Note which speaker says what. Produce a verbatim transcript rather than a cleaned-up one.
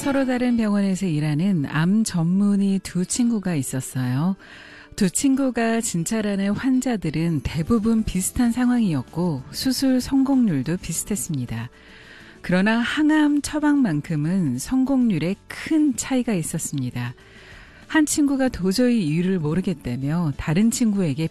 Speaker 1: 서로 다른 병원에서 일하는 암 전문의 두 친구가 있었어요. 두 친구가 진찰하는 환자들은 대부분 비슷한 상황이었고 수술 성공률도 비슷했습니다. 그러나 항암 처방만큼은 성공률에 큰 차이가 있었습니다. 한 친구가 도저히 이유를 모르겠다며 다른 친구에게